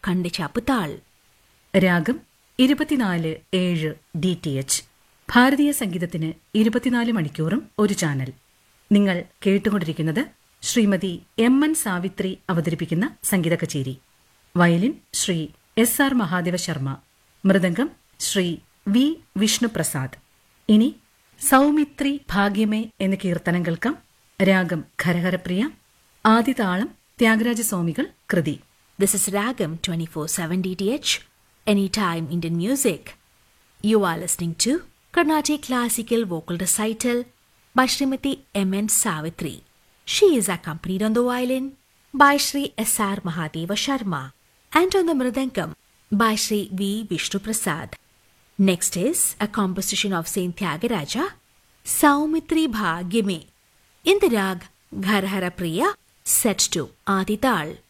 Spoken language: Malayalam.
കണ്ടിച്ചാപ്പുതാൾ. രാഗം 24/7 DTH. ഭാരതീയ സംഗീതത്തിന് 24 മണിക്കൂറും ഒരു ചാനൽ. നിങ്ങൾ കേട്ടുകൊണ്ടിരിക്കുന്നത് ശ്രീമതി MN സാവിത്രി അവതരിപ്പിക്കുന്ന സംഗീത കച്ചേരി. Violin Shri SR Mahadeva Sharma. Mridangam Shri V Vishnuprasad. ഇനി സൗമിത്രി ഭാഗ്യമേ എന്ന കീർത്തനം കേൾക്കാം. രാഗം ഖരഹരപ്രിയ. ആദിതാളം ത്യാഗരാജസ്വാമികൾ കൃതി. This is Ragam 24/7 DTH, anytime Indian music. You are listening to Carnatic Classical Vocal Recital by Srimati MN Savitri. She is accompanied on the violin by Sri SR Mahadeva Sharma and on the mridangam by Sri V Vishnuprasad. Next is a composition of Saint Tyagaraja, Saumitri Bhagyame, in the rag Gharhara Priya, set to Adital.